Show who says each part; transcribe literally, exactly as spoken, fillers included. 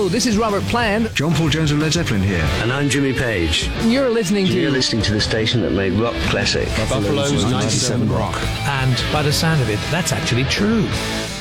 Speaker 1: Hello, this is Robert Plant.
Speaker 2: John Paul Jones of Led Zeppelin here.
Speaker 3: And I'm Jimmy Page.
Speaker 1: You're listening to...
Speaker 3: You're listening to the station that made rock classic.
Speaker 4: Buffalo's ninety-seven Rock.
Speaker 5: And by the sound of it, that's actually true.